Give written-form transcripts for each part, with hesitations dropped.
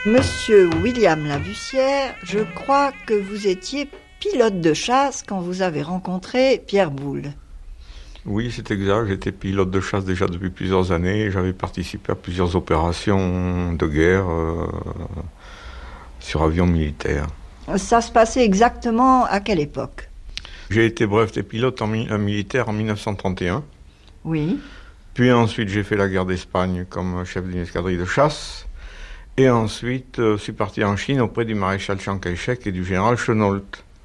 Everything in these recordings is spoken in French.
Monsieur William Labussière, je crois que vous étiez pilote de chasse quand vous avez rencontré Pierre Boulle. Oui, c'est exact. J'étais pilote de chasse déjà depuis plusieurs années. J'avais participé à plusieurs opérations de guerre sur avions militaires. Ça se passait exactement à quelle époque ? J'ai été breveté pilote militaire en 1931. Oui. Puis ensuite, j'ai fait la guerre d'Espagne comme chef d'une escadrille de chasse. Et ensuite, je suis parti en Chine auprès du maréchal Chiang Kai-shek et du général Chennault.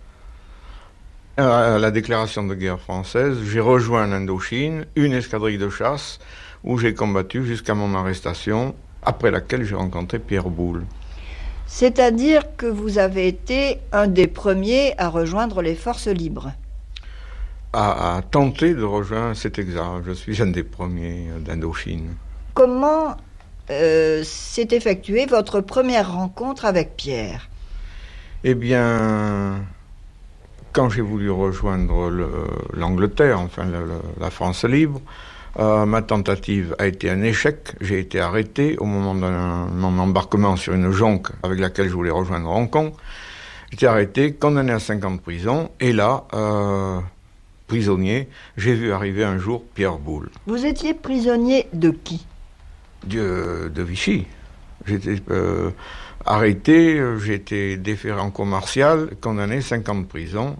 À la déclaration de guerre française, j'ai rejoint en Indochine une escadrille de chasse où j'ai combattu jusqu'à mon arrestation, après laquelle j'ai rencontré Pierre Boulle. C'est-à-dire que vous avez été un des premiers à rejoindre les forces libres. À tenter de rejoindre, c'est exact. Je suis un des premiers d'Indochine. Comment s'est effectuée votre première rencontre avec Pierre ? Eh bien, quand j'ai voulu rejoindre l'Angleterre, enfin la France libre, ma tentative a été un échec. J'ai été arrêté au moment de mon embarquement sur une jonque avec laquelle je voulais rejoindre Hong Kong. J'étais arrêté, condamné à 5 ans de prison, et là, prisonnier, j'ai vu arriver un jour Pierre Boulle. Vous étiez prisonnier de qui ? De Vichy. J'étais arrêté, j'ai été déféré en cour martiale, condamné 5 ans de prison,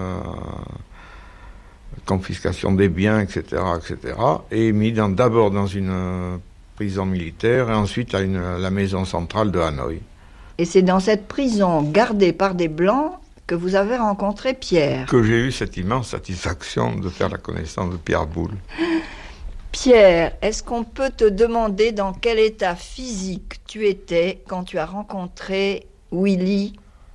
confiscation des biens, etc., et mis d'abord dans une prison militaire et ensuite à la maison centrale de Hanoï. Et c'est dans cette prison gardée par des Blancs que vous avez rencontré Pierre. Que j'ai eu cette immense satisfaction de faire la connaissance de Pierre Boulle. Pierre, est-ce qu'on peut te demander dans quel état physique tu étais quand tu as rencontré Willy ?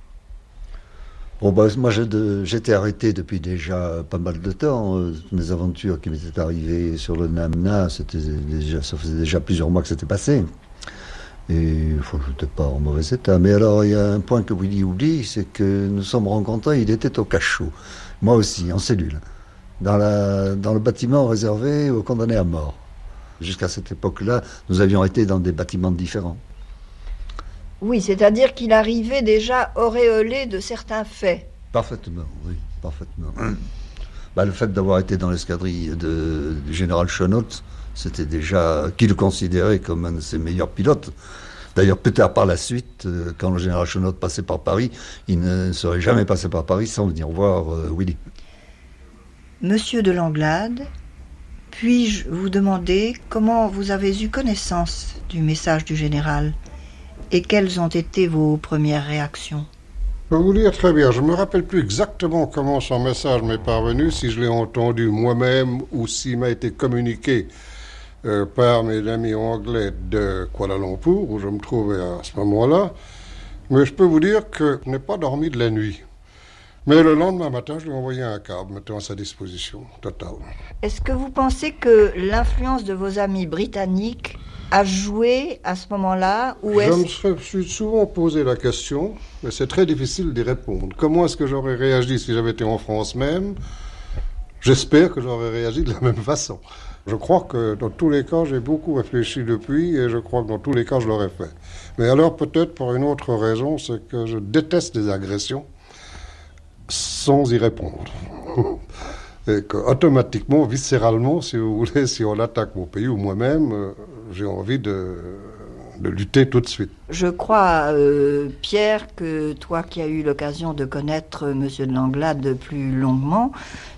Moi, j'étais arrêté depuis déjà pas mal de temps. Mes aventures qui m'étaient arrivées sur le Namna, ça faisait déjà plusieurs mois que c'était passé. Et je n'étais pas en mauvais état. Mais alors, il y a un point que Willy oublie, c'est que nous sommes rencontrés, il était au cachot. Moi aussi, en cellule. Dans le bâtiment réservé aux condamnés à mort. Jusqu'à cette époque-là, nous avions été dans des bâtiments différents. Oui, c'est-à-dire qu'il arrivait déjà auréolé de certains faits. Parfaitement, oui, parfaitement. Le fait d'avoir été dans l'escadrille du général Chennault, c'était déjà qu'il le considérait comme un de ses meilleurs pilotes. D'ailleurs, plus tard par la suite, quand le général Chennault passait par Paris, il ne serait jamais passé par Paris sans venir voir Willy. Monsieur de Langlade, puis-je vous demander comment vous avez eu connaissance du message du général et quelles ont été vos premières réactions ? Je peux vous dire très bien, je ne me rappelle plus exactement comment son message m'est parvenu, si je l'ai entendu moi-même ou s'il m'a été communiqué par mes amis anglais de Kuala Lumpur, où je me trouvais à ce moment-là. Mais je peux vous dire que je n'ai pas dormi de la nuit. Mais le lendemain matin, je lui ai envoyé un câble mettant à sa disposition totale. Est-ce que vous pensez que l'influence de vos amis britanniques a joué à ce moment-là ou Je me suis souvent posé la question, mais c'est très difficile d'y répondre. Comment est-ce que j'aurais réagi si j'avais été en France même ? J'espère que j'aurais réagi de la même façon. Je crois que dans tous les cas, j'ai beaucoup réfléchi depuis et je crois que dans tous les cas, je l'aurais fait. Mais alors peut-être pour une autre raison, c'est que je déteste les agressions sans y répondre. Et que, automatiquement, viscéralement, si vous voulez, si on attaque mon pays ou moi-même, j'ai envie de lutter tout de suite. Je crois, Pierre, que toi qui as eu l'occasion de connaître Monsieur de Langlade plus longuement,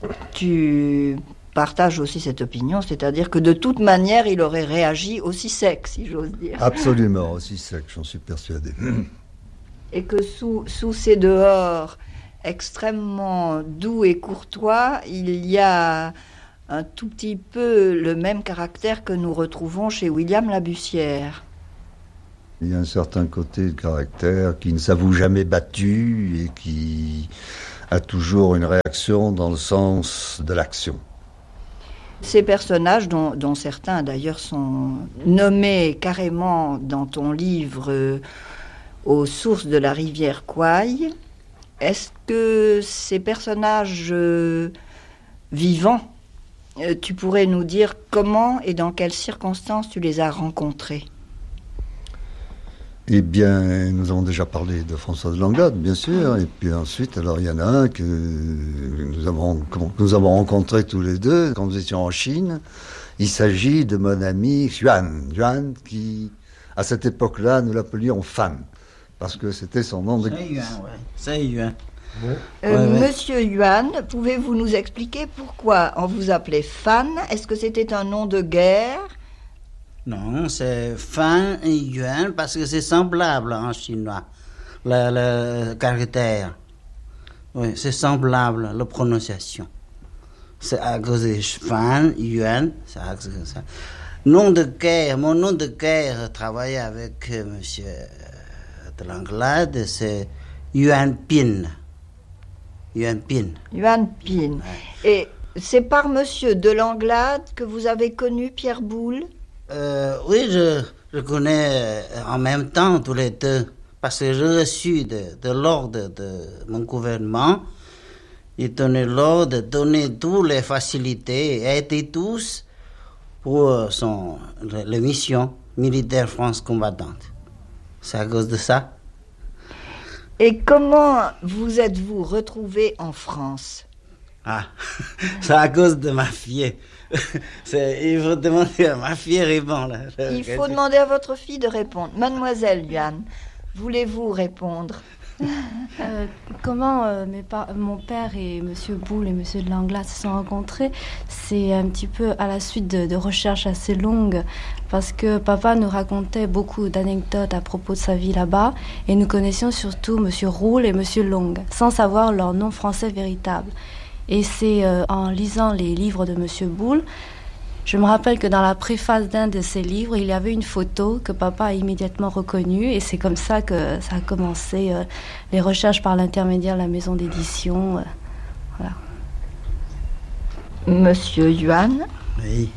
tu partages aussi cette opinion, c'est-à-dire que de toute manière, il aurait réagi aussi sec, si j'ose dire. Absolument, aussi sec, j'en suis persuadé. Et que sous ces dehors extrêmement doux et courtois, il y a un tout petit peu le même caractère que nous retrouvons chez William Labussière. Il y a un certain côté de caractère qui ne s'avoue jamais battu et qui a toujours une réaction dans le sens de l'action. Ces personnages, dont certains d'ailleurs sont nommés carrément dans ton livre aux sources de la rivière Kwai, est-ce que ces personnages vivants, tu pourrais nous dire comment et dans quelles circonstances tu les as rencontrés ? Eh bien, nous avons déjà parlé de François de Langlade, bien sûr, et puis ensuite, alors il y en a un que nous avons rencontré tous les deux quand nous étions en Chine. Il s'agit de mon ami Yuan, qui, à cette époque-là, nous l'appelions Fan, parce que c'était son nom de... C'est Yuan. Monsieur Yuan, pouvez-vous nous expliquer pourquoi on vous appelait Fan? Est-ce que c'était un nom de guerre? Non, c'est Fan et Yuan parce que c'est semblable en chinois, le caractère. Oui, c'est semblable, la prononciation. C'est à cause de Fan, Yuan, c'est à cause de ça. Nom de guerre, mon nom de guerre, travailler avec monsieur de Langlade, c'est Yuan Pin. Yuan Pin. Yuan Pin. Ouais. Et c'est par monsieur de Langlade que vous avez connu Pierre Boulle? Oui, je connais en même temps tous les deux, parce que j'ai reçu de l'ordre de mon gouvernement. Il donnait l'ordre de donner toutes les facilités et aider tous pour les missions militaires France combattante. C'est à cause de ça. Et comment vous êtes-vous retrouvé en France? Ah, c'est à cause de ma fille. Il faut demander à ma fille de répondre. Il faut demander à votre fille de répondre. Mademoiselle Yuan, voulez-vous répondre? Comment mon père et monsieur Boulle et monsieur de Langlade se sont rencontrés, c'est un petit peu à la suite de recherches assez longues, parce que papa nous racontait beaucoup d'anecdotes à propos de sa vie là-bas, et nous connaissions surtout monsieur Roule et monsieur Long, sans savoir leur nom français véritable. Et c'est en lisant les livres de monsieur Boulle, je me rappelle que dans la préface d'un de ses livres, il y avait une photo que papa a immédiatement reconnue, et c'est comme ça que ça a commencé les recherches par l'intermédiaire de la maison d'édition. Voilà. Monsieur Yuan? Oui.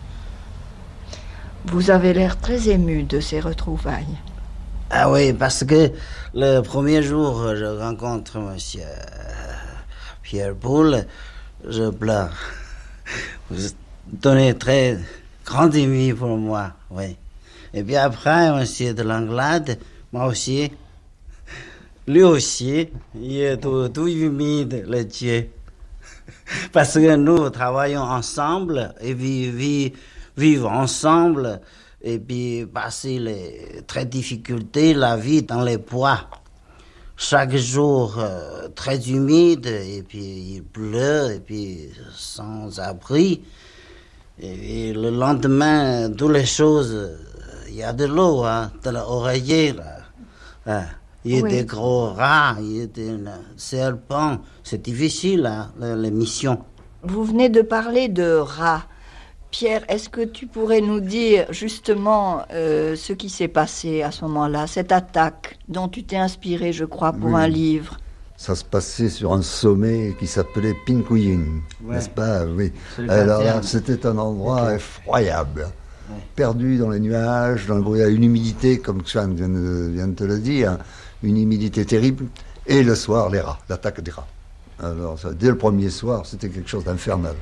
Vous avez l'air très ému de ces retrouvailles. Ah oui, parce que le premier jour je rencontre monsieur Pierre Boulle, je pleure. Vous donnez très grande ému pour moi, oui. Et puis après, monsieur de Langlade, moi aussi, lui aussi, il est tout humide, le Dieu. Parce que nous travaillons ensemble et vivons ensemble et puis passer les très difficultés, la vie dans les bois. Chaque jour très humide et puis il pleut et puis sans abri. Et le lendemain, toutes les choses, il y a de l'eau, hein, de l'oreiller, là. Il y a des gros rats, il y a des serpents. C'est difficile, hein, les missions. Vous venez de parler de rats. Pierre, est-ce que tu pourrais nous dire justement ce qui s'est passé à ce moment-là, cette attaque dont tu t'es inspiré, je crois, pour un livre? Ça se passait sur un sommet qui s'appelait Pinkuying, n'est-ce pas? Oui. Alors là, c'était un endroit effroyable, perdu dans les nuages, dans le bruit, une humidité, comme Xuan vient de te le dire, une humidité terrible. Et le soir, les rats, l'attaque des rats. Alors, dès le premier soir, c'était quelque chose d'infernal.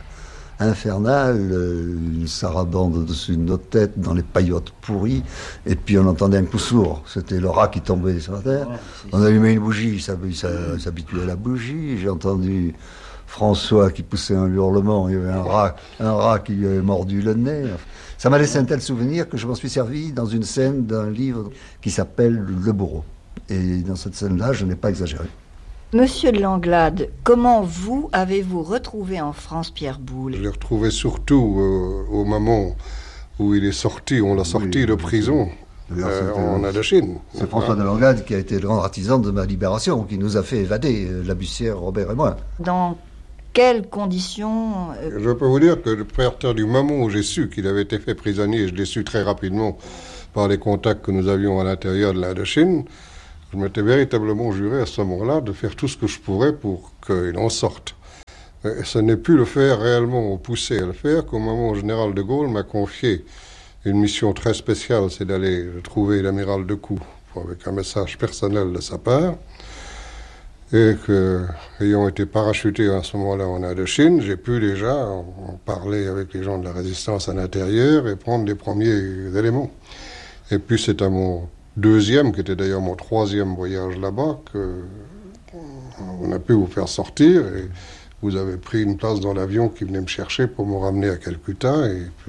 Une sarabande au-dessus de notre tête, dans les paillotes pourries, et puis on entendait un coup sourd, c'était le rat qui tombait sur la terre. On allumait une bougie, il s'habituait à la bougie. J'ai entendu François qui poussait un hurlement, il y avait un rat qui lui avait mordu le nez. Ça m'a laissé un tel souvenir que je m'en suis servi dans une scène d'un livre qui s'appelle Le Bourreau. Et dans cette scène-là, je n'ai pas exagéré. Monsieur de Langlade, comment vous avez-vous retrouvé en France Pierre Boulle? Je l'ai retrouvé surtout au moment où il est sorti, on l'a sorti de prison en Indochine. C'est François de Langlade qui a été le grand artisan de ma libération, qui nous a fait évader, la Bussière, Robert et moi. Dans quelles conditions Je peux vous dire que à partir du moment où j'ai su qu'il avait été fait prisonnier, et je l'ai su très rapidement par les contacts que nous avions à l'intérieur de l'Indochine, je m'étais véritablement juré à ce moment-là de faire tout ce que je pourrais pour qu'il en sorte. Et ce n'est plus le faire réellement, poussé à le faire, qu'au moment où le général de Gaulle m'a confié une mission très spéciale, c'est d'aller trouver l'amiral Decoux avec un message personnel de sa part. Et que, ayant été parachuté à ce moment-là en Indochine, j'ai pu déjà en parler avec les gens de la résistance à l'intérieur et prendre les premiers éléments. Et puis c'est à mon deuxième, qui était d'ailleurs mon troisième voyage là-bas, qu'on a pu vous faire sortir. Et vous avez pris une place dans l'avion qui venait me chercher pour me ramener à Calcutta.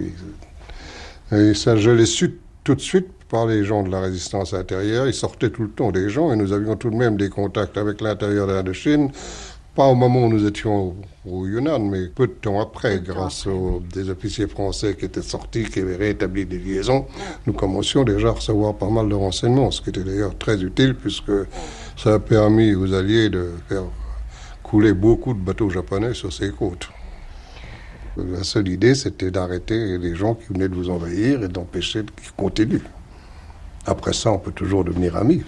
Et ça, je l'ai su tout de suite par les gens de la résistance intérieure. Ils sortaient tout le temps des gens et nous avions tout de même des contacts avec l'intérieur de l'Indochine. Pas au moment où nous étions au Yunnan, mais peu de temps après, grâce aux des officiers français qui étaient sortis, qui avaient rétabli des liaisons, nous commencions déjà à recevoir pas mal de renseignements, ce qui était d'ailleurs très utile puisque ça a permis aux Alliés de faire couler beaucoup de bateaux japonais sur ces côtes. La seule idée, c'était d'arrêter les gens qui venaient de vous envahir et d'empêcher qu'ils continuent. Après ça, on peut toujours devenir amis.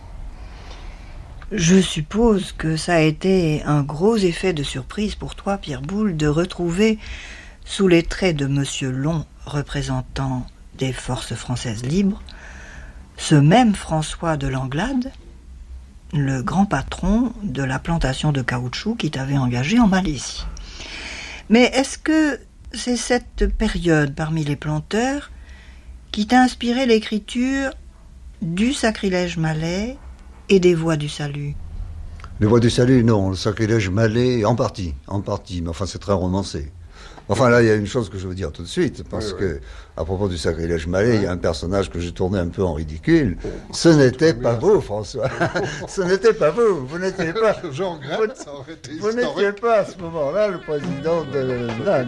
Je suppose que ça a été un gros effet de surprise pour toi, Pierre Boulle, de retrouver sous les traits de Monsieur Long, représentant des forces françaises libres, ce même François de Langlade, le grand patron de la plantation de caoutchouc qui t'avait engagé en Malaisie. Mais est-ce que c'est cette période parmi les planteurs qui t'a inspiré l'écriture du Sacrilège malais et des Voix du salut? Les Voix du salut, non. Le Sacrilège malais, en partie. Mais enfin, c'est très romancé. Enfin, là, il y a une chose que je veux dire tout de suite, parce que, à propos du Sacrilège malais, il y a un personnage que j'ai tourné un peu en ridicule. Ce n'était pas vous, François. Ce n'était pas vous. Vous n'étiez pas. Je regrette, ça aurait été Vous n'étiez pas, à ce moment-là, le président de